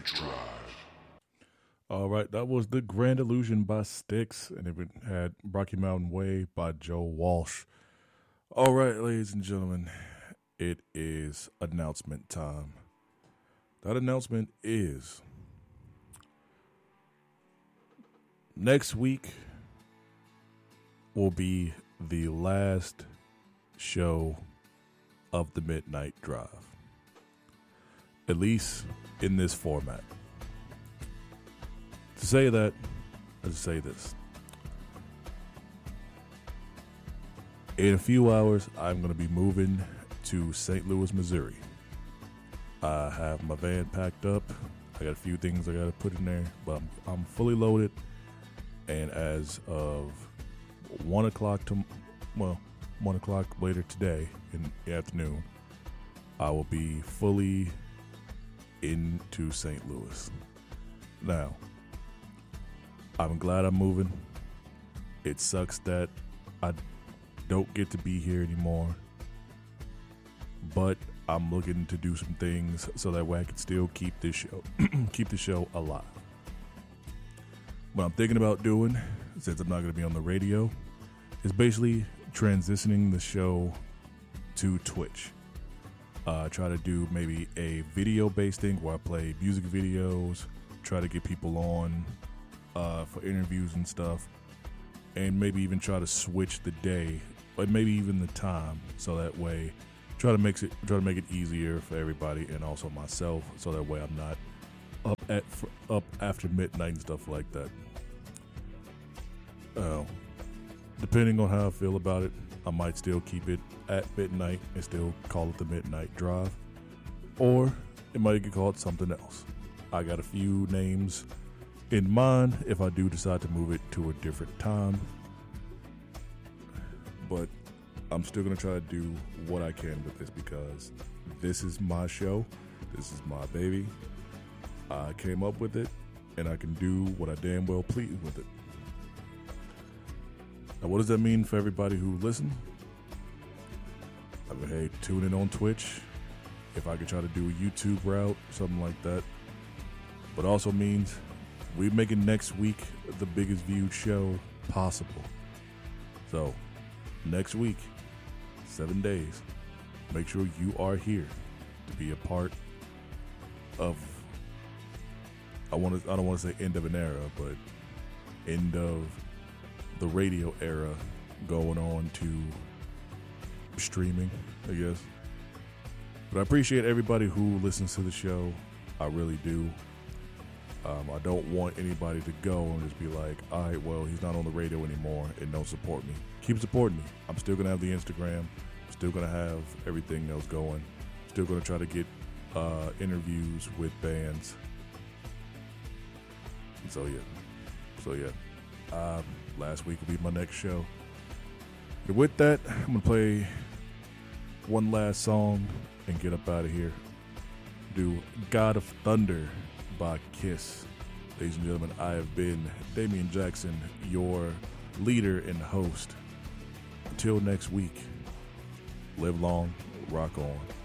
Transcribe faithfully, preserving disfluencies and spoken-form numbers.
Drive. All right, that was The Grand Illusion by Styx, and it had Rocky Mountain Way by Joe Walsh. All right, ladies and gentlemen, it is announcement time. That announcement is next week will be the last show of the Midnight Drive, at least in this format. To say that, let's say this. In a few hours, I'm going to be moving to Saint Louis, Missouri. I have my van packed up. I got a few things I got to put in there, but I'm, I'm fully loaded. And as of one o'clock to, well, one o'clock later today in the afternoon, I will be fully into Saint Louis. Now, I'm glad I'm moving. It sucks that I don't get to be here anymore, but I'm looking to do some things so that way I can still keep this show, keep the show alive. What I'm thinking about doing, since I'm not going to be on the radio, is basically transitioning the show to Twitch. Uh, try to do maybe a video-based thing where I play music videos, try to get people on uh, for interviews and stuff, and maybe even try to switch the day, but maybe even the time, so that way try to make it try to make it easier for everybody and also myself, so that way I'm not up at up after midnight and stuff like that. Uh, depending on how I feel about it, I might still keep it at midnight and still call it the Midnight Drive, or it might get called something else. I got a few names in mind if I do decide to move it to a different time, but I'm still going to try to do what I can with this because this is my show. This is my baby. I came up with it, and I can do what I damn well please with it. Now, what does that mean for everybody who listen? I mean, hey, tune in on Twitch. If I could try to do a YouTube route, something like that. But also means we're making next week the biggest viewed show possible. So, next week, seven days, make sure you are here to be a part of, I want to, I don't want to say end of an era, but end of the radio era going on to streaming, I guess. But I appreciate everybody who listens to the show. I really do. Um, I don't want anybody to go and just be like, all right, well, he's not on the radio anymore and don't support me. Keep supporting me. I'm still going to have the Instagram. I'm still going to have everything else going. Still going to try to get uh, interviews with bands. So, yeah. So, yeah. Um, last week will be my next show. And with that, I'm going to play one last song and get up out of here. Do God of Thunder by Kiss. Ladies and gentlemen, I have been Damian Jackson, your leader and host. Until next week, live long, rock on.